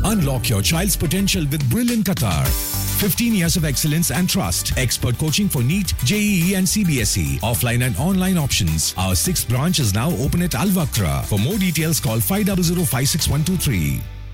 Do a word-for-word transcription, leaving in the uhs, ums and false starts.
Unlock your child's potential with Brilliant Qatar. fifteen years of excellence and trust. Expert coaching for NEET, J E E and C B S E. Offline and online options. Our sixth branch is now open at Al Wakra. For more details, call five zero zero five six one two three.